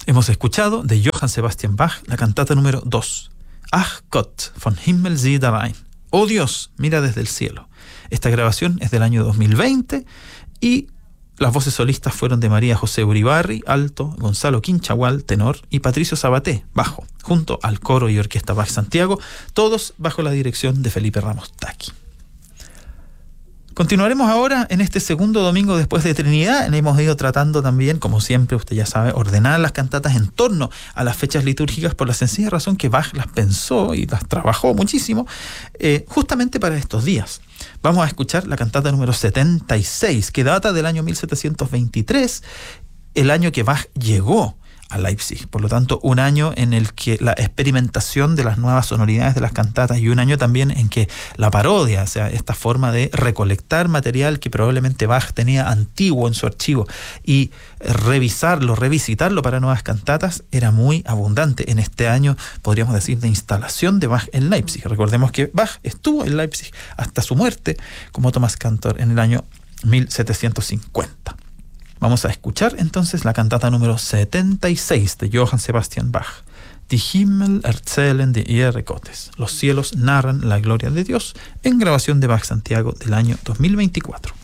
Hemos escuchado de Johann Sebastian Bach la cantata número 2, Ach Gott, von Himmel sieh da rein. Oh Dios, mira desde el cielo. Esta grabación es del año 2020 y las voces solistas fueron de María José Uribarri, alto, Gonzalo Quinchagual, tenor, y Patricio Sabaté, bajo, junto al coro y orquesta Bach Santiago, todos bajo la dirección de Felipe Ramos Taqui. Continuaremos ahora en este segundo domingo después de Trinidad. Hemos ido tratando también, como siempre, usted ya sabe, ordenar las cantatas en torno a las fechas litúrgicas por la sencilla razón que Bach las pensó y las trabajó muchísimo justamente para estos días. Vamos a escuchar la cantata número 76, que data del año 1723, el año que Bach llegó a Leipzig. Por lo tanto, un año en el que la experimentación de las nuevas sonoridades de las cantatas y un año también en que la parodia, o sea, esta forma de recolectar material que probablemente Bach tenía antiguo en su archivo y revisarlo, revisitarlo para nuevas cantatas, era muy abundante en este año, podríamos decir, de instalación de Bach en Leipzig. Recordemos que Bach estuvo en Leipzig hasta su muerte como Thomas Cantor en el año 1750. Vamos a escuchar entonces la cantata número 76 de Johann Sebastian Bach, Die Himmel erzählen die Ehre Gottes. Los cielos narran la gloria de Dios, en grabación de Bach Santiago del año 2024.